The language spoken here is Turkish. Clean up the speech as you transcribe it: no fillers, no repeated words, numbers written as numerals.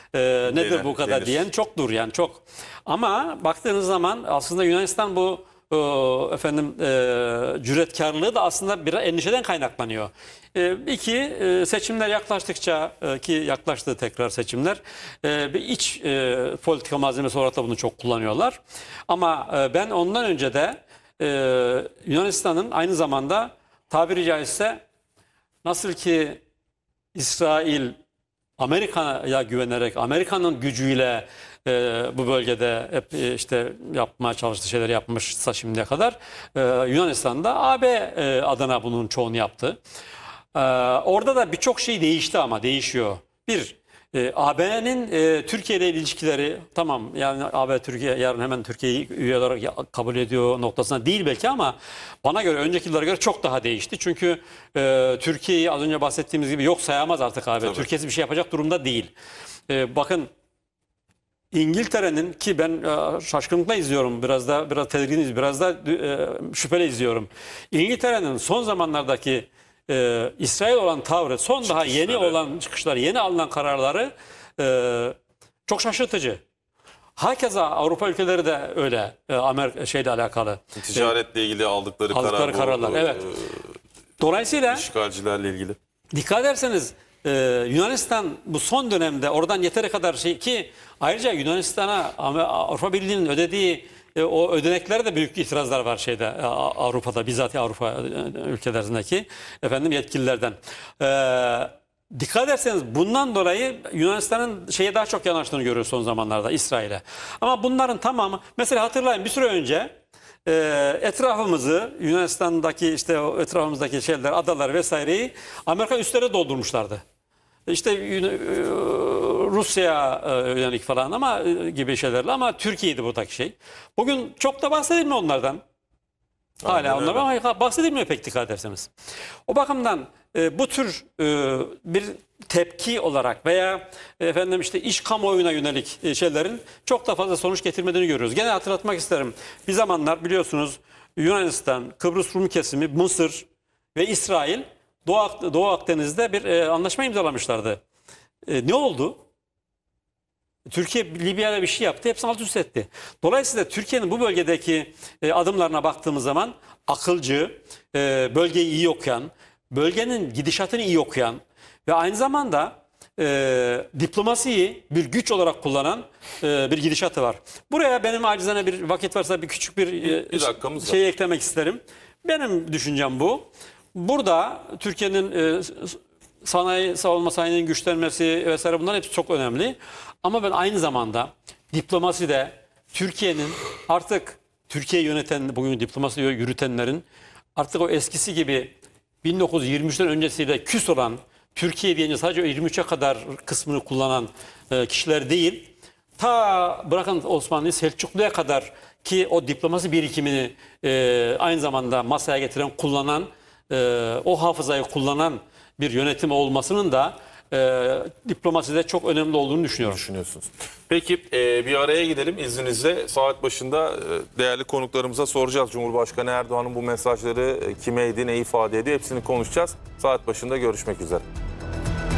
Nedir bu kadar denir. diyen çoktur yani çok. Ama baktığınız zaman aslında Yunanistan bu cüretkarlığı da aslında bir endişeden kaynaklanıyor. Seçimler yaklaştıkça ki yaklaştı tekrar seçimler bir iç politika malzemesi olarak da bunu çok kullanıyorlar. Ama ben ondan önce de Yunanistan'ın aynı zamanda tabiri caizse nasıl ki İsrail Amerika'ya güvenerek, Amerika'nın gücüyle bu bölgede hep işte yapmaya çalıştığı şeyler yapmışsa şimdiye kadar Yunanistan'da AB adına bunun çoğunu yaptı. Orada da birçok şey değişti ama değişiyor. AB'nin Türkiye ile ilişkileri tamam yani AB Türkiye yarın hemen Türkiye'yi üye olarak kabul ediyor noktasına değil belki ama bana göre önceki yıllara göre çok daha değişti. Çünkü Türkiye'yi az önce bahsettiğimiz gibi yok sayamaz artık AB. Tabii. Türkiye'si bir şey yapacak durumda değil. Bakın İngiltere'nin ki ben şaşkınlıkla izliyorum biraz tedirginiz biraz da şüpheli izliyorum. İngiltere'nin son zamanlardaki İsrail olan tavrı daha yeni olan çıkışlar yeni alınan kararları çok şaşırtıcı. Hakeza Avrupa ülkeleri de öyle Amerika şeyle alakalı. Ticaretle ilgili aldıkları kararlar. Evet. Dolayısıyla işgalcilerle ilgili. dikkat ederseniz Yunanistan bu son dönemde oradan yeteri kadar ki ayrıca Yunanistan'a Avrupa Birliği'nin ödediği o ödeneklerde de büyük itirazlar var Avrupa'da bizzat Avrupa ülkelerindeki yetkililerden. Dikkat ederseniz bundan dolayı Yunanistan'ın daha çok yanaştığını görüyoruz son zamanlarda İsrail'e. Ama bunların tamamı mesela hatırlayın bir süre önce etrafımızı Yunanistan'daki etrafımızdaki adalar vesaireyi Amerika üstlere doldurmuşlardı. Rusya'ya yönelik falan ama gibi şeylerle ama Türkiye'ydi buradaki şey. Bugün çok da bahsedilmiyor onlardan. Hala onlardan ama bahsedilmiyor pek dikkat ederseniz. O bakımdan bu tür bir tepki olarak veya iş kamuoyuna yönelik şeylerin çok da fazla sonuç getirmediğini görüyoruz. Gene hatırlatmak isterim. Bir zamanlar biliyorsunuz Yunanistan, Kıbrıs Rum kesimi, Mısır ve İsrail Doğu Akdeniz'de bir anlaşma imzalamışlardı. Ne oldu? Türkiye Libya'da bir şey yaptı. Hepsini alt üst etti. Dolayısıyla Türkiye'nin bu bölgedeki adımlarına baktığımız zaman akılcı, bölgeyi iyi okuyan, bölgenin gidişatını iyi okuyan ve aynı zamanda diplomasiyi bir güç olarak kullanan bir gidişatı var. Buraya benim acizane bir vakit varsa küçük bir şey eklemek isterim. Benim düşüncem bu. Burada Türkiye'nin savunma sanayinin güçlenmesi vesaire bunlar hepsi çok önemli. Ama ben aynı zamanda diplomaside Türkiye'nin artık Türkiye yöneten bugün diplomasi yürütenlerin artık o eskisi gibi 1923'ten öncesiyle küs olan Türkiye deyince sadece 23'e kadar kısmını kullanan kişiler değil. Bırakın Osmanlı'yı Selçuklu'ya kadar ki o diplomasi birikimini aynı zamanda masaya getiren kullanan o hafızayı kullanan bir yönetim olmasının da diplomaside çok önemli olduğunu düşünüyorsunuz. Peki bir araya gidelim izninizle. Saat başında değerli konuklarımıza soracağız. Cumhurbaşkanı Erdoğan'ın bu mesajları kimeydi, ne ifade ediyor hepsini konuşacağız. Saat başında görüşmek üzere.